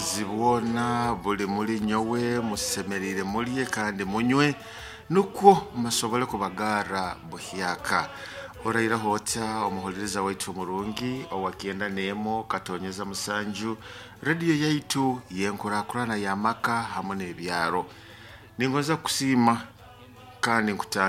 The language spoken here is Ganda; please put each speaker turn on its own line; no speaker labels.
obulokozi bwona buli muli nyowe musemerire mulye kandi munywe nukwo masobole kubagara buhyaka oraira hota omuholiriza waitu murungi owakienda nemo katonyeza musanju radio yaitu yenkurakurana yamaka hamwe n'ebyaro ningoza kusima kandi nkutanga